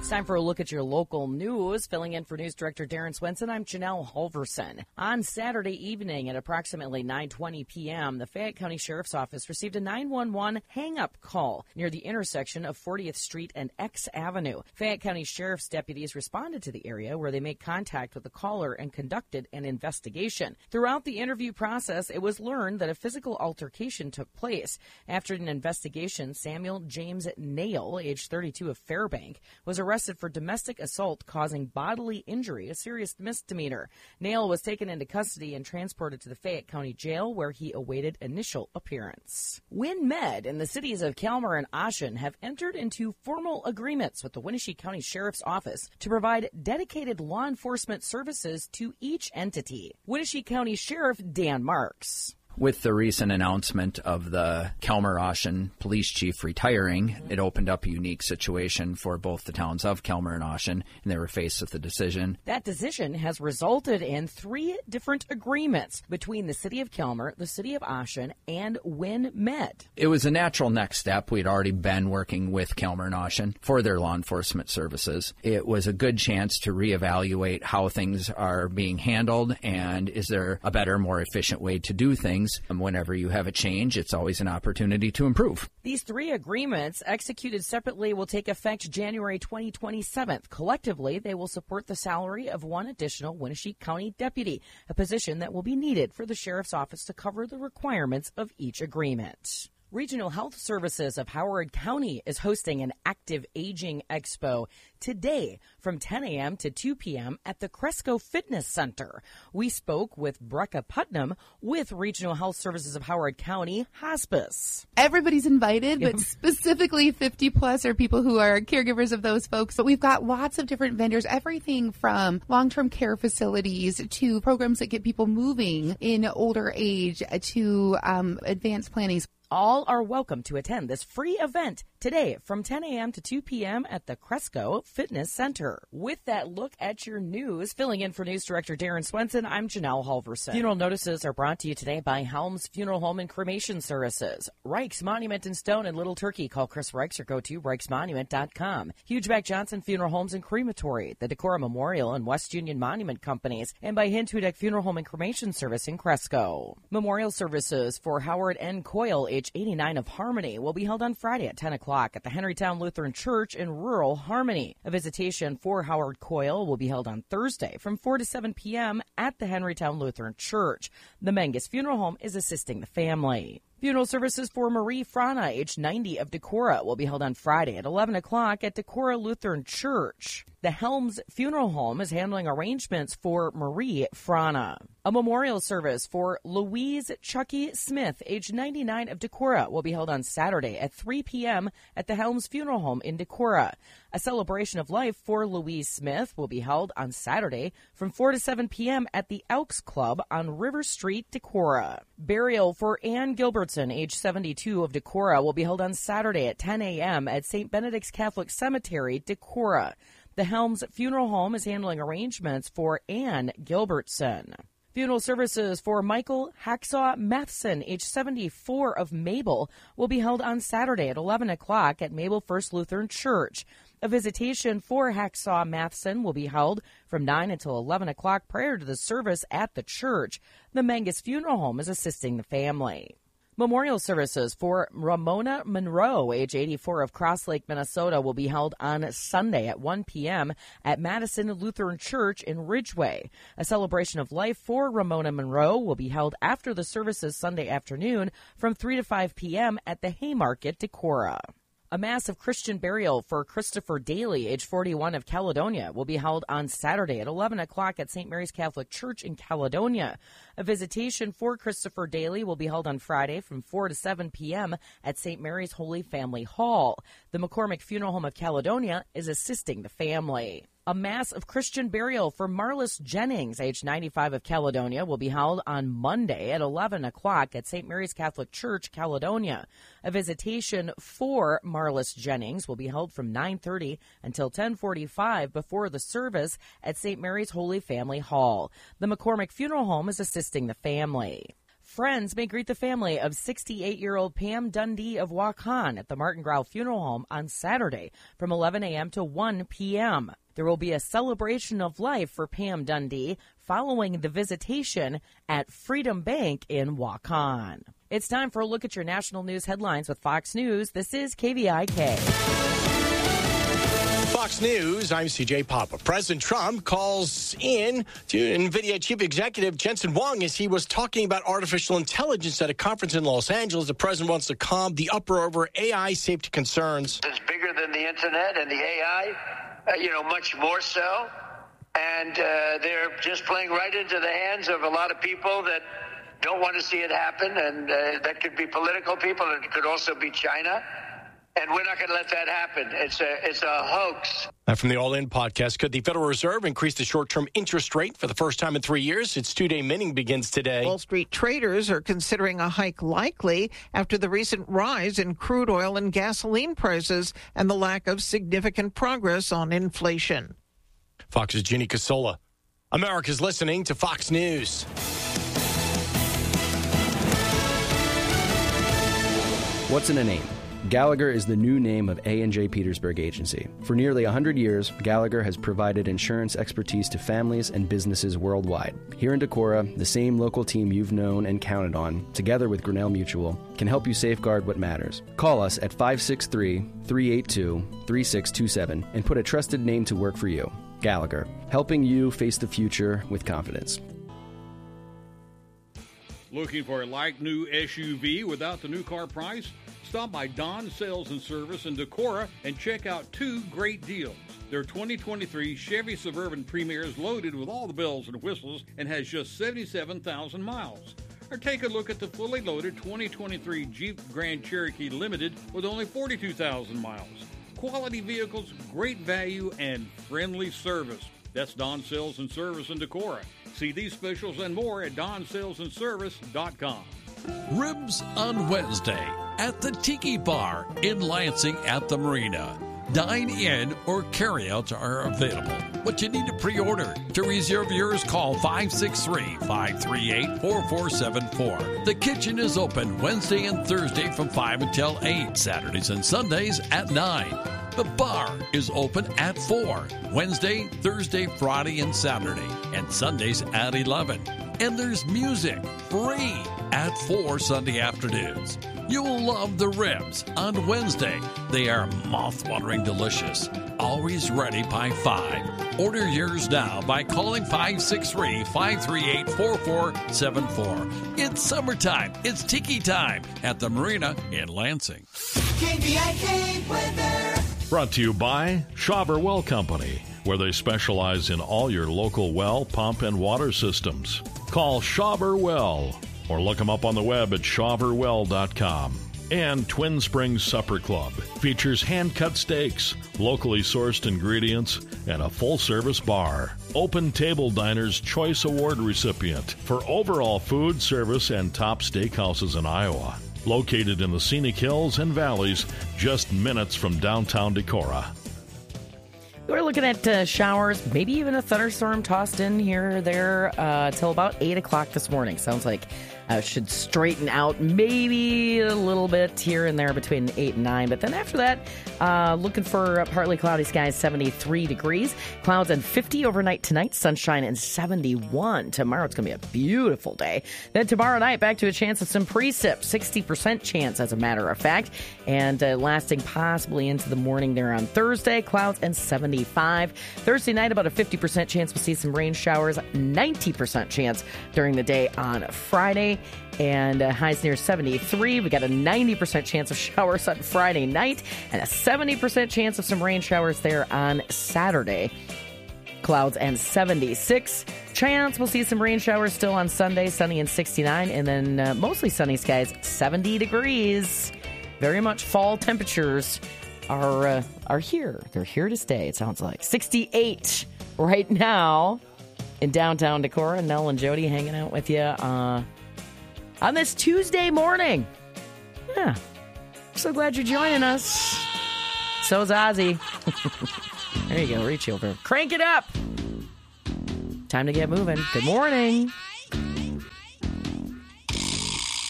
It's time for a look at your local news. Filling in for News Director Darren Swenson, I'm Janelle Halverson. On Saturday evening at approximately 9:20 p.m., the Fayette County Sheriff's Office received a 911 hang-up call near the intersection of 40th Street and X Avenue. Fayette County Sheriff's deputies responded to the area where they made contact with the caller and conducted an investigation. Throughout the interview process, it was learned that a physical altercation took place. After an investigation, Samuel James Nail, age 32 of Fairbank, was arrested for domestic assault causing bodily injury, a serious misdemeanor. Nail was taken into custody and transported to the Fayette County Jail, where he awaited initial appearance. WinMed and the cities of Calmer and Ashen have entered into formal agreements with the Wenatchee County Sheriff's Office to provide dedicated law enforcement services to each entity. Wenatchee County Sheriff Dan Marks. With the recent announcement of the Calmer-Ashen police chief retiring, it opened up a unique situation for both the towns of Calmer and Ashen, and they were faced with a decision. That decision has resulted in 3 different agreements between the city of Calmer, the city of Ashen, and WinMed. It was a natural next step. We'd already been working with Calmer and Ashen for their law enforcement services. It was a good chance to reevaluate how things are being handled, and is there a better, more efficient way to do things. Whenever you have a change, it's always an opportunity to improve. These 3 agreements, executed separately, will take effect January 2027. Collectively, they will support the salary of 1 additional Wenatchee County deputy, a position that will be needed for the Sheriff's Office to cover the requirements of each agreement. Regional Health Services of Howard County is hosting an Active Aging Expo today from 10 a.m. to 2 p.m. at the Cresco Fitness Center. We spoke with Brecca Putnam with Regional Health Services of Howard County Hospice. Everybody's invited, but specifically 50 plus are people who are caregivers of those folks. But we've got lots of different vendors, everything from long-term care facilities to programs that get people moving in older age to advanced planning. All are welcome to attend this free event today from 10 a.m. to 2 p.m. at the Cresco Fitness Center. With that look at your news, filling in for News Director Darren Swenson, I'm Janelle Halverson. Funeral notices are brought to you today by Helms Funeral Home and Cremation Services. Reich's Monument in Stone and Little Turkey. Call Chris Reichs or go to reichsmonument.com. Hugeback Johnson Funeral Homes and Crematory, the Decorah Memorial and West Union Monument Companies, and by Hint Hudak Funeral Home and Cremation Service in Cresco. Memorial services for Howard N. Coyle, age 89 of Harmony, will be held on Friday at 10 o'clock at the Henrytown Lutheran Church in rural Harmony. A visitation for Howard Coyle will be held on Thursday from 4 to 7 p.m. at the Henrytown Lutheran Church. The Mengus Funeral Home is assisting the family. Funeral services for Marie Frana, age 90 of Decorah, will be held on Friday at 11 o'clock at Decorah Lutheran Church. The Helms Funeral Home is handling arrangements for Marie Frana. A memorial service for Louise Chucky Smith, age 99 of Decorah, will be held on Saturday at 3 p.m. at the Helms Funeral Home in Decorah. A celebration of life for Louise Smith will be held on Saturday from 4 to 7 p.m. at the Elks Club on River Street, Decorah. Burial for Ann Gilbertson, age 72 of Decorah, will be held on Saturday at 10 a.m. at St. Benedict's Catholic Cemetery, Decorah. The Helms Funeral Home is handling arrangements for Ann Gilbertson. Funeral services for Michael Hacksaw Matheson, age 74 of Mabel, will be held on Saturday at 11 o'clock at Mabel First Lutheran Church. A visitation for Hacksaw Matheson will be held from 9 until 11 o'clock prior to the service at the church. The Mengus Funeral Home is assisting the family. Memorial services for Ramona Monroe, age 84 of Cross Lake, Minnesota, will be held on Sunday at 1 p.m. at Madison Lutheran Church in Ridgeway. A celebration of life for Ramona Monroe will be held after the services Sunday afternoon from 3 to 5 p.m. at the Haymarket, Decorah. A mass of Christian burial for Christopher Daly, age 41 of Caledonia, will be held on Saturday at 11 o'clock at St. Mary's Catholic Church in Caledonia. A visitation for Christopher Daly will be held on Friday from 4 to 7 p.m. at St. Mary's Holy Family Hall. The McCormick Funeral Home of Caledonia is assisting the family. A mass of Christian burial for Marlis Jennings, age 95 of Caledonia, will be held on Monday at 11 o'clock at St. Mary's Catholic Church, Caledonia. A visitation for Marlis Jennings will be held from 9:30 until 10:45 before the service at St. Mary's Holy Family Hall. The McCormick Funeral Home is assisting the family. friends may greet the family of 68-year-old Pam Dundee of Waukon at the Martin Grau Funeral Home on Saturday from 11 a.m. to 1 p.m. There will be a celebration of life for Pam Dundee following the visitation at Freedom Bank in Waukon. It's time for a look at your national news headlines with Fox News. This is KVIK. Fox News, I'm CJ Papa. President Trump calls in to NVIDIA Chief Executive Jensen Huang as he was talking about artificial intelligence at a conference in Los Angeles. The president wants to calm the uproar over AI safety concerns. It's bigger than the internet and the AI, much more so. And they're just playing right into the hands of a lot of people that don't want to see it happen. And that could be political people. It could also be China. And we're not going to let that happen. It's a hoax. From the All In podcast, could the Federal Reserve increase the short-term interest rate for the first time in 3 years? Its two-day minting begins today. Wall Street traders are considering a hike likely after the recent rise in crude oil and gasoline prices and the lack of significant progress on inflation. Fox's Ginny Casola. America's listening to Fox News. What's in a name? Gallagher is the new name of A&J Petersburg Agency. For nearly 100 years, Gallagher has provided insurance expertise to families and businesses worldwide. Here in Decorah, the same local team you've known and counted on, together with Grinnell Mutual, can help you safeguard what matters. Call us at 563-382-3627 and put a trusted name to work for you. Gallagher, helping you face the future with confidence. Looking for a like-new SUV without the new car price? Stop by Don Sales and Service in Decorah and check out two great deals. Their 2023 Chevy Suburban Premier is loaded with all the bells and whistles and has just 77,000 miles. Or take a look at the fully loaded 2023 Jeep Grand Cherokee Limited with only 42,000 miles. Quality vehicles, great value, and friendly service. That's Don Sales and Service in Decorah. See these specials and more at DonSalesandService.com. Ribs on Wednesday at the Tiki Bar in Lansing at the Marina. Dine-in or carry-outs are available, but you need to pre-order. To reserve yours, call 563-538-4474. The kitchen is open Wednesday and Thursday from 5 until 8, Saturdays and Sundays at 9. The bar is open at 4, Wednesday, Thursday, Friday, and Saturday, and Sundays at 11. And there's music, free, at 4 Sunday afternoons. You'll love the ribs on Wednesday. They are mouth-watering delicious. Always ready by 5. Order yours now by calling 563-538-4474. It's summertime. It's tiki time at the Marina in Lansing. KVIK weather. Brought to you by Shawver Well Company, where they specialize in all your local well, pump, and water systems. Call Shawver Well or look them up on the web at shawverwell.com. And Twin Springs Supper Club features hand-cut steaks, locally sourced ingredients, and a full-service bar. Open Table Diner's Choice Award recipient for overall food, service, and top steakhouses in Iowa. Located in the scenic hills and valleys, just minutes from downtown Decorah. We're looking at showers, maybe even a thunderstorm tossed in here or there till about 8 o'clock this morning. Sounds like should straighten out maybe a little bit here and there between 8 and 9. But then after that, looking for partly cloudy skies, 73 degrees. Clouds and 50 overnight tonight, sunshine and 71. Tomorrow it's going to be a beautiful day. Then tomorrow night, back to a chance of some precip, 60% chance as a matter of fact. And lasting possibly into the morning there on Thursday, clouds and 75. Thursday night, about a 50% chance we'll see some rain showers, 90% chance during the day on Friday. And highs near 73. We got a 90% chance of showers on Friday night and a 70% chance of some rain showers there on Saturday. Clouds and 76 chance. We'll see some rain showers still on Sunday, sunny and 69. And then mostly sunny skies, 70 degrees. Very much fall temperatures are here. They're here to stay, it sounds like. 68 right now in downtown Decorah. Nell and Jody hanging out with you on this Tuesday morning. Yeah. So glad you're joining us. So's Ozzy. There you go. Reach over. Crank it up. Time to get moving. Good morning.